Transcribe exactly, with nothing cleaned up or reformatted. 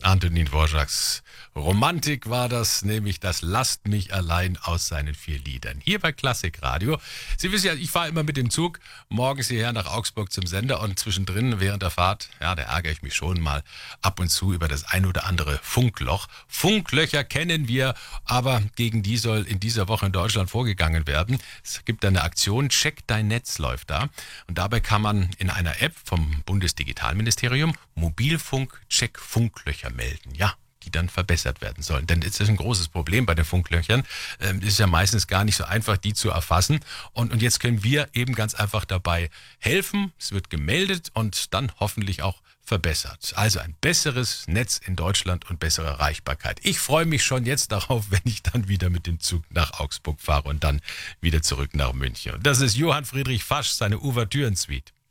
Antonin Dvořáks Romantik war das, nämlich das Lasst mich allein aus seinen vier Liedern. Hier bei Klassikradio. Sie wissen ja, ich fahre immer mit dem Zug morgens hierher nach Augsburg zum Sender und zwischendrin während der Fahrt, ja, da ärgere ich mich schon mal ab und zu über das ein oder andere Funkloch. Funklöcher kennen wir, aber gegen die soll in dieser Woche in Deutschland vorgegangen werden. Es gibt eine Aktion, Check dein Netz läuft da und dabei kann man in einer App vom Bundesdigitalministerium Mobilfunk-Check Funklöcher melden. Ja, die dann verbessert werden sollen. Denn es ist ein großes Problem bei den Funklöchern. Ähm, es ist ja meistens gar nicht so einfach, die zu erfassen. Und, und jetzt können wir eben ganz einfach dabei helfen. Es wird gemeldet und dann hoffentlich auch verbessert. Also ein besseres Netz in Deutschland und bessere Erreichbarkeit. Ich freue mich schon jetzt darauf, wenn ich dann wieder mit dem Zug nach Augsburg fahre und dann wieder zurück nach München. Und das ist Johann Friedrich Fasch, seine Ouvertüren-Suite.